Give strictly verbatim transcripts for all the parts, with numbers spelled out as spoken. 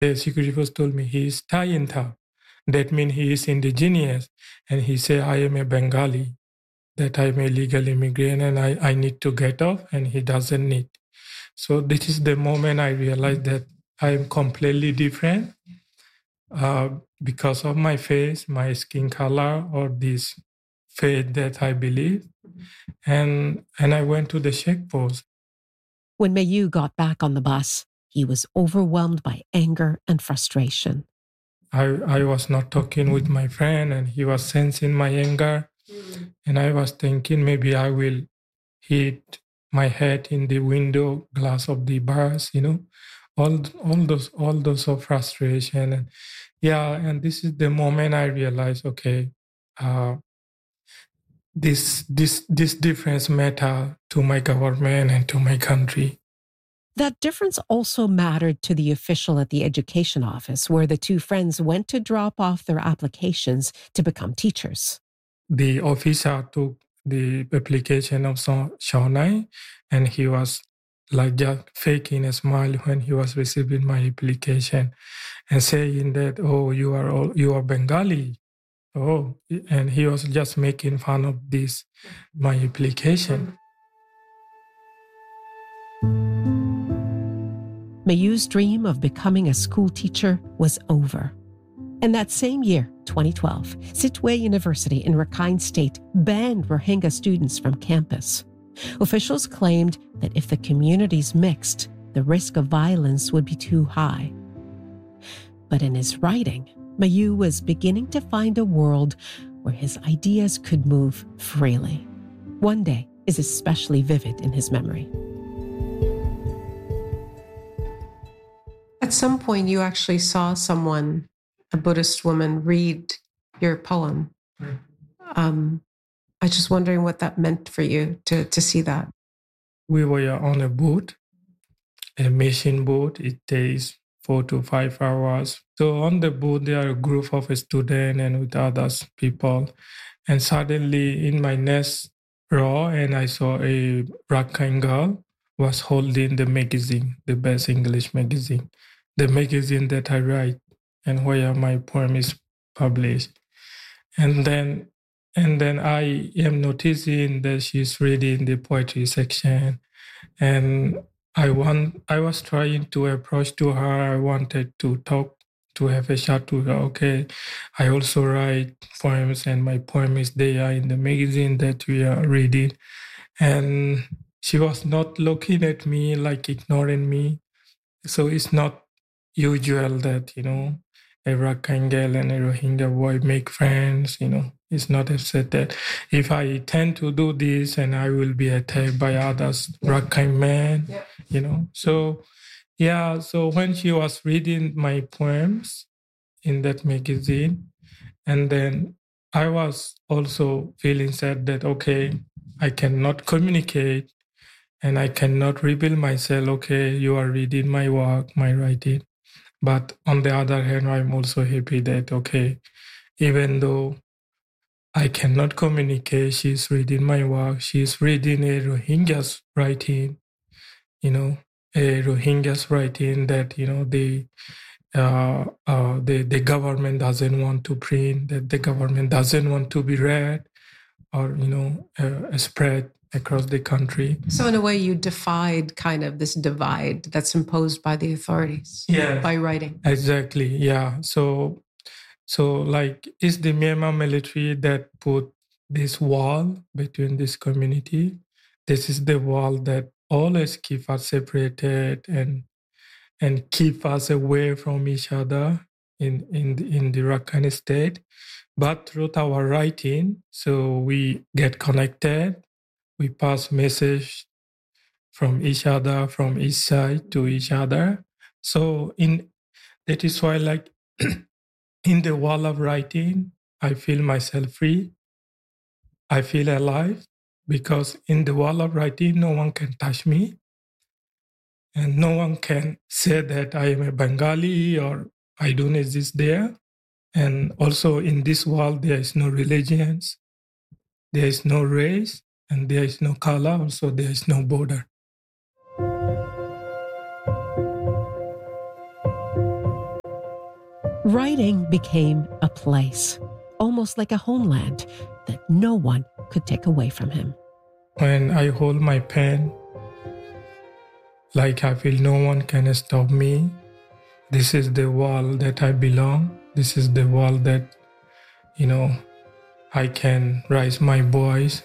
The security force told me he is Tayinta. That means he is indigenous. And he said, I am a Bengali, that I'm a legal immigrant and I, I need to get off, and he doesn't need. So this is the moment I realized that I am completely different uh, because of my face, my skin color, or this faith that I believe. And, and I went to the checkpost. When Mayu got back on the bus, he was overwhelmed by anger and frustration. I, I was not talking with my friend, and he was sensing my anger. Mm. And I was thinking maybe I will hit my head in the window glass of the bus, you know, all all those all those of frustration. And yeah, and this is the moment I realized, okay, uh, this this this difference matter to my government and to my country. That difference also mattered to the official at the education office, where the two friends went to drop off their applications to become teachers. The officer took the application of Shawnai, and he was like just faking a smile when he was receiving my application and saying that, oh, you are all, you are Bengali. Oh, and he was just making fun of this, my application. Mayu's dream of becoming a school teacher was over. And that same year, twenty twelve, Sittwe University in Rakhine State banned Rohingya students from campus. Officials claimed that if the communities mixed, the risk of violence would be too high. But in his writing, Mayu was beginning to find a world where his ideas could move freely. One day is especially vivid in his memory. At some point, you actually saw someone, a Buddhist woman, read your poem. Um, I was just wondering what that meant for you to, to see that. We were on a boat, a mission boat. It takes four to five hours. So on the boat, there are a group of students and with others people. And suddenly in my next row, and I saw a Rakhine girl was holding the magazine, the best English magazine, the magazine that I write and where my poem is published. And then and then I am noticing that she's reading the poetry section. And I want I was trying to approach to her. I wanted to talk, to have a chat to her. Okay, I also write poems, and my poem is there in the magazine that we are reading. And she was not looking at me, like ignoring me. So it's not usual that, you know, a Rakhine girl and a Rohingya boy make friends, you know. It's not said that if I tend to do this and I will be attacked by others, Rakhine men, yeah. you know. So, yeah, so when she was reading my poems in that magazine, and then I was also feeling sad that, okay, I cannot communicate and I cannot reveal myself. Okay, you are reading my work, my writing. But on the other hand, I'm also happy that, okay, even though I cannot communicate, she's reading my work, she's reading a Rohingya's writing, you know, a Rohingya's writing that, you know, the, uh, uh, the, the government doesn't want to print, that the government doesn't want to be read or, you know, uh, spread across the country. So in a way, you defied kind of this divide that's imposed by the authorities yeah. by writing. Exactly, yeah. So, so like, it's the Myanmar military that put this wall between this community. This is the wall that always keep us separated and and keep us away from each other in, in, the, in the Rakhine state. But through our writing, so we get connected. We pass message from each other, from each side to each other. So in that is why, like in the wall of writing, I feel myself free. I feel alive because in the wall of writing, no one can touch me, and no one can say that I am a Bengali or I don't exist there. And also in this world, there is no religions, there is no race, and there is no color, also there is no border. Writing became a place, almost like a homeland that no one could take away from him. When I hold my pen, like I feel no one can stop me. This is the world that I belong. This is the world that, you know, I can raise my voice.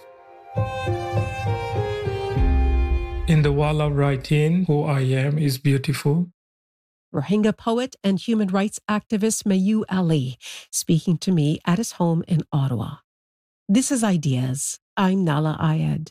In the world of writing, who I am is beautiful. Rohingya poet and human rights activist Mayu Ali speaking to me at his home in Ottawa. This is Ideas. I'm Nahlah Ayed.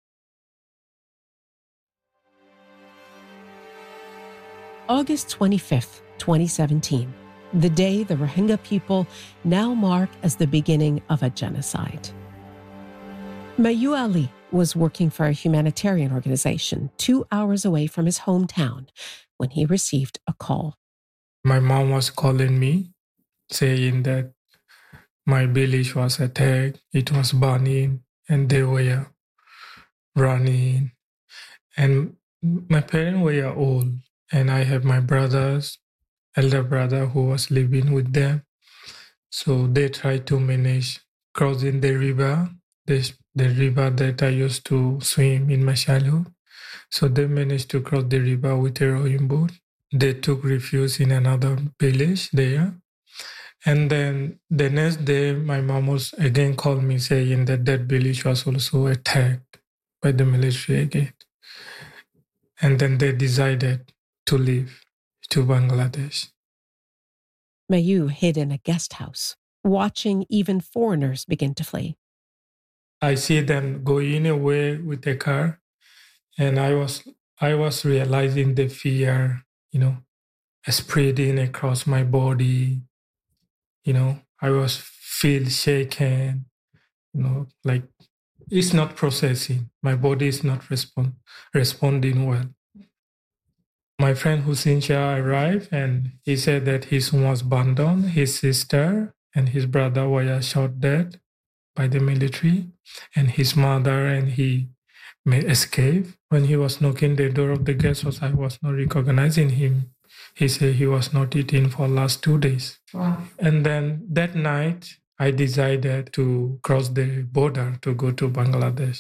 August twenty-fifth, twenty seventeen, the day the Rohingya people now mark as the beginning of a genocide. Mayu Ali was working for a humanitarian organization two hours away from his hometown when he received a call. My mom was calling me, saying that my village was attacked, it was burning, and they were running. And my parents were old, and I have my brother's elder brother who was living with them. So they tried to manage crossing the river, the, the river that I used to swim in my childhood. So they managed to cross the river with a rowing boat. They took refuge in another village there. And then the next day, my mom was again called me saying that that village was also attacked by the military again. And then they decided to leave to Bangladesh. Mayu hid in a guest house, watching even foreigners begin to flee. I see them going away with the car, and I was I was realizing the fear, you know, spreading across my body. You know, I was feel shaken, you know, like it's not processing. My body is not respond, responding well. My friend Hussein Shah arrived and he said that his home was burned down. His sister and his brother were shot dead by the military, and his mother and he may escape. When he was knocking the door of the guest house, I was not recognizing him. He said he was not eating for last two days. Wow. And then that night, I decided to cross the border to go to Bangladesh.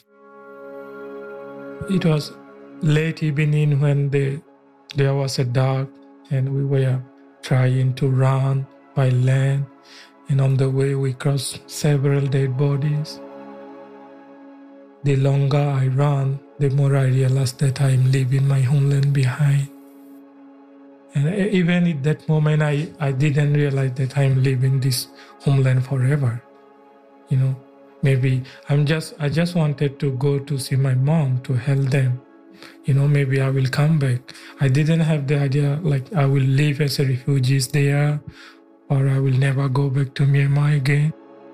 It was late evening when the, there was a dark and we were trying to run by land. And on the way, we crossed several dead bodies. The longer I run, the more I realized that I'm leaving my homeland behind. And even at that moment, I, I didn't realize that I'm leaving this homeland forever. You know, maybe I'm just, I just wanted to go to see my mom, to help them. You know, maybe I will come back. I didn't have the idea like I will live as a refugee there, or I will never go back to Myanmar again.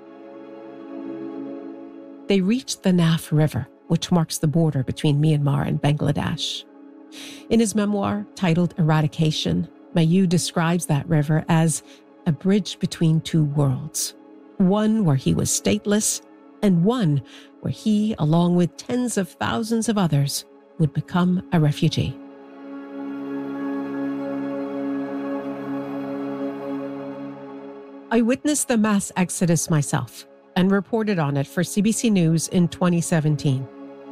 They reached the Naf River, which marks the border between Myanmar and Bangladesh. In his memoir, titled Eradication, Mayu describes that river as a bridge between two worlds, one where he was stateless and one where he, along with tens of thousands of others, would become a refugee. I witnessed the mass exodus myself and reported on it for C B C News in twenty seventeen.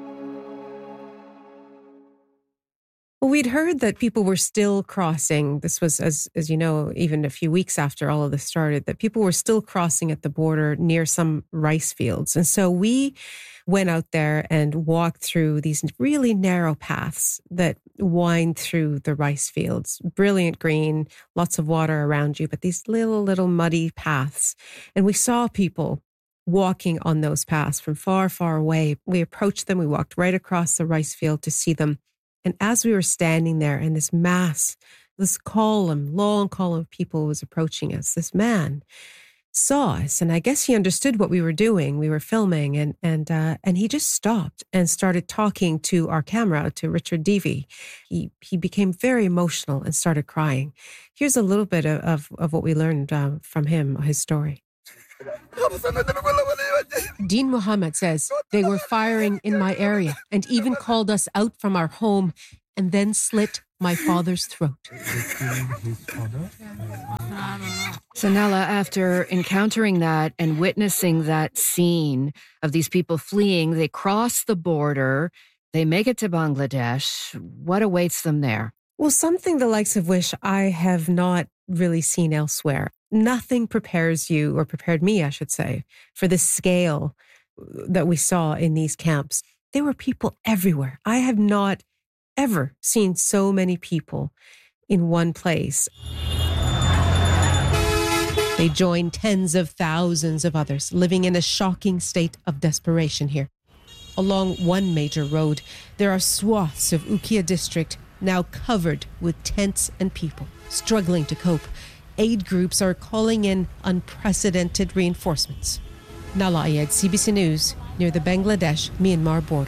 Well, we'd heard that people were still crossing. This was, as as you know, even a few weeks after all of this started, that people were still crossing at the border near some rice fields. And so we went out there and walked through these really narrow paths that wind through the rice fields. Brilliant green, lots of water around you, but these little, little muddy paths. And we saw people walking on those paths from far, far away. We approached them. We walked right across the rice field to see them. And as we were standing there and this mass, this column, long column of people was approaching us, this man saw us. And I guess he understood what we were doing. We were filming and and uh, and he just stopped and started talking to our camera, to Richard Deevy. He he became very emotional and started crying. Here's a little bit of, of, of what we learned uh, from him, his story. Dean Muhammad says they were firing in my area and even called us out from our home and then slit my father's throat. So Nala, after encountering that and witnessing that scene of these people fleeing, they cross the border, they make it to Bangladesh. What awaits them there? Well, something the likes of which I have not really seen elsewhere. Nothing prepares you, or prepared me, I should say, for the scale that we saw in these camps. There were people everywhere. I have not ever seen so many people in one place. They join tens of thousands of others living in a shocking state of desperation here. Along one major road, there are swaths of Ukia district now covered with tents and people struggling to cope. Aid groups are calling in unprecedented reinforcements. Nala Ayed, C B C News, near the Bangladesh-Myanmar border.